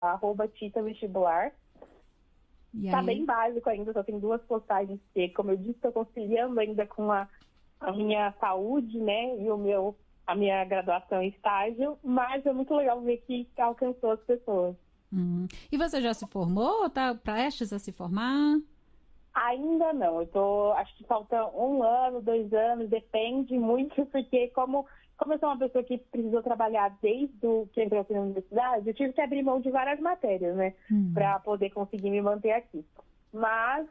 @titavestibular. E Tá aí? bem básico ainda, só tem 2 postagens que, como eu disse, estou conciliando ainda com a minha saúde, né, e a minha graduação e estágio, mas é muito legal ver que alcançou as pessoas. E você já se formou? Tá prestes a se formar? Ainda não, acho que falta 1 ano, 2 anos, depende muito, porque como eu sou uma pessoa que precisou trabalhar desde que entrei aqui na universidade, eu tive que abrir mão de várias matérias, né, para poder conseguir me manter aqui. Mas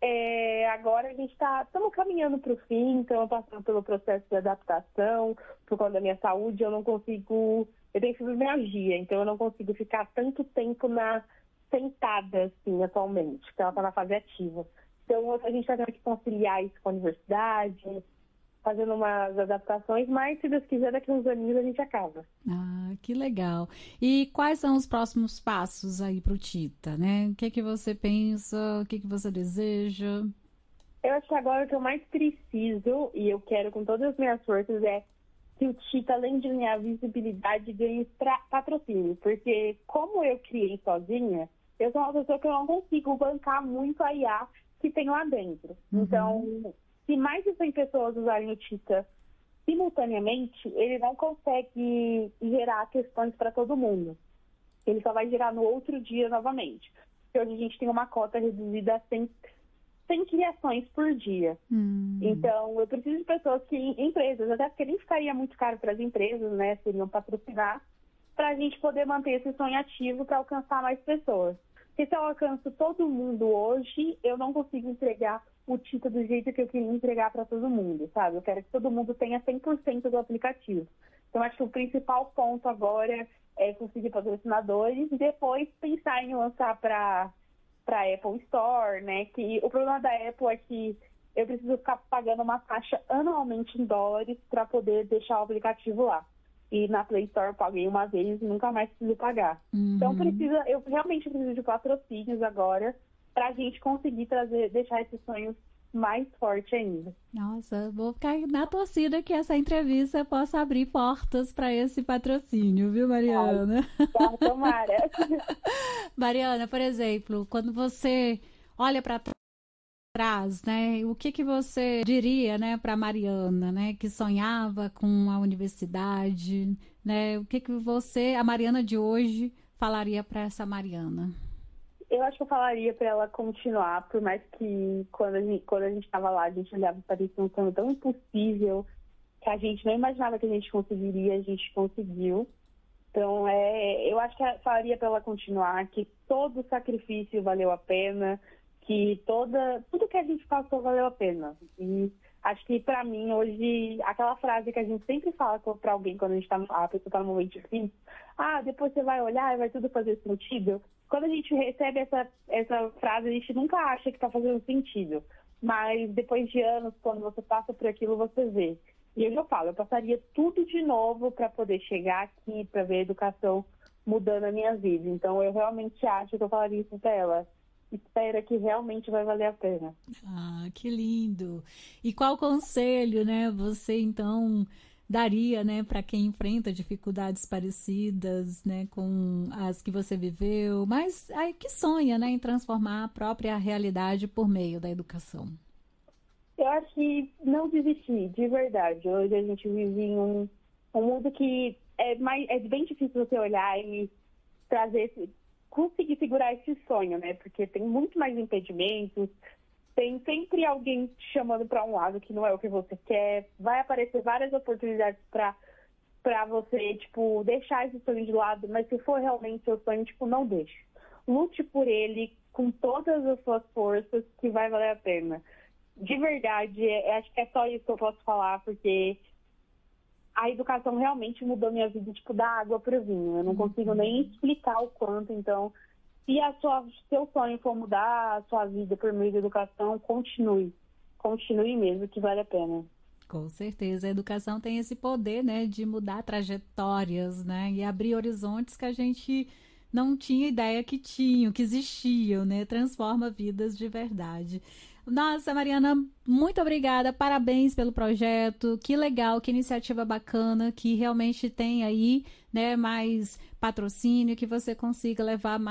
agora a gente estamos caminhando para o fim, então passando pelo processo de adaptação, por conta da minha saúde, eu tenho fibromialgia, então eu não consigo ficar tanto tempo sentada, assim, atualmente, porque ela está na fase ativa. Então, a gente está tendo que conciliar isso com a universidade, fazendo umas adaptações, mas, se Deus quiser, daqui a uns aninhos a gente acaba. Ah, que legal. E quais são os próximos passos aí para o Tita, né? O que que você pensa? O que que você deseja? Eu acho que agora o que eu mais preciso, e eu quero com todas as minhas forças, é que o Tita, além de ganhar visibilidade, ganhe patrocínio. Porque, como eu criei sozinha, eu sou uma pessoa que eu não consigo bancar muito a IA que tem lá dentro. Então, se mais de 100 pessoas usarem o Tita simultaneamente, ele não consegue gerar questões para todo mundo. Ele só vai gerar no outro dia novamente. Porque hoje a gente tem uma cota reduzida a 100 criações por dia. Então, eu preciso de pessoas empresas, até porque nem ficaria muito caro para as empresas, né, seriam patrocinar, para a gente poder manter esse sonho ativo para alcançar mais pessoas. Porque se eu alcanço todo mundo hoje, eu não consigo entregar o Tita do jeito que eu queria entregar para todo mundo, sabe? Eu quero que todo mundo tenha 100% do aplicativo. Então, acho que o principal ponto agora é conseguir patrocinadores e depois pensar em lançar para Apple Store, né? Que o problema da Apple é que eu preciso ficar pagando uma taxa anualmente em dólares para poder deixar o aplicativo lá. E na Play Store eu paguei uma vez e nunca mais preciso pagar. Então eu realmente preciso de patrocínios agora para a gente conseguir deixar esses sonhos mais fortes ainda. Nossa, vou ficar na torcida que essa entrevista possa abrir portas para esse patrocínio, viu, Mariana? Tá, tomara. Mariana, por exemplo, quando você olha para trás, né? O que que você diria, né, para Mariana, né, que sonhava com a universidade, né? O que que a Mariana de hoje, falaria para essa Mariana? Eu acho que eu falaria para ela continuar, por mais que quando a gente estava lá, a gente olhava para isso um sonho tão impossível que a gente não imaginava que a gente conseguiria, a gente conseguiu. Então, eu acho que eu falaria para ela continuar, que todo o sacrifício valeu a pena, que tudo que a gente passou valeu a pena. E acho que para mim hoje, aquela frase que a gente sempre fala para alguém quando a pessoa está no momento difícil, depois você vai olhar e vai tudo fazer sentido. Quando a gente recebe essa frase, a gente nunca acha que está fazendo sentido. Mas depois de anos, quando você passa por aquilo, você vê. E eu falo, eu passaria tudo de novo para poder chegar aqui, para ver a educação mudando a minha vida. Então eu realmente acho que eu falaria isso para ela. Espera que realmente vai valer a pena. Ah, que lindo! E qual conselho, né, você então daria, né, para quem enfrenta dificuldades parecidas, né, com as que você viveu, mas aí que sonha, né, em transformar a própria realidade por meio da educação? Eu acho que não desistir, de verdade. Hoje a gente vive em um mundo que é bem difícil você olhar e conseguir segurar esse sonho, né? Porque tem muito mais impedimentos, tem sempre alguém te chamando para um lado que não é o que você quer, vai aparecer várias oportunidades para você, tipo, deixar esse sonho de lado, mas se for realmente seu sonho, tipo, não deixe. Lute por ele com todas as suas forças, que vai valer a pena. De verdade, acho que é só isso que eu posso falar, porque a educação realmente mudou minha vida, tipo, da água para o vinho. Eu não consigo nem explicar o quanto. Então, se seu sonho for mudar a sua vida por meio da educação, continue. Continue mesmo, que vale a pena. Com certeza, a educação tem esse poder, né, de mudar trajetórias, né, e abrir horizontes que a gente não tinha ideia que tinham, que existiam, né, transforma vidas de verdade. Nossa, Mariana, muito obrigada, parabéns pelo projeto, que legal, que iniciativa bacana, que realmente tem aí, né, mais patrocínio, que você consiga levar mais